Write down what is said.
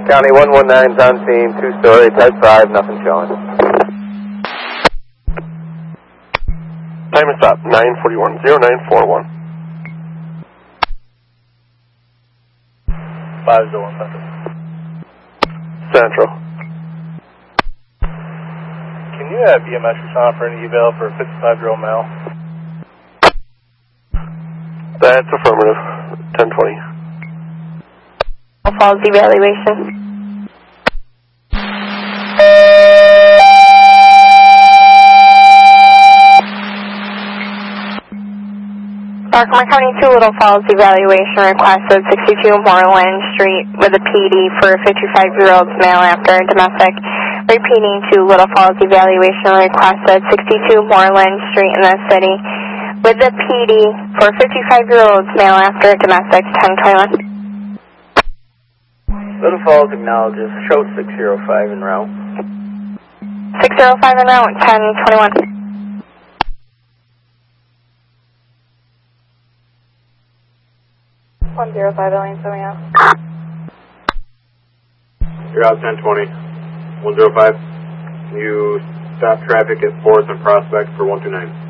County 119's on scene, 2-story, type 5, nothing showing. Time and stop, 941, 0941. 501 Central. Central. Can you have EMS respond for an eval for a 55-year-old male? That's affirmative, 1020. Falls evaluation. Markham County 2 Little Falls evaluation requested 62 Moreland Street with a PD for a 55-year-old male after domestic. Repeating to Little Falls evaluation requested 62 Moreland Street in the city with a PD for a 55-year-old male after domestic, 1021. Little Falls acknowledges show 605 en route. 605 en route, 1021. 105 Elaine, coming out. You're out 1020. 105. Can you stop traffic at 4th and Prospect for 129?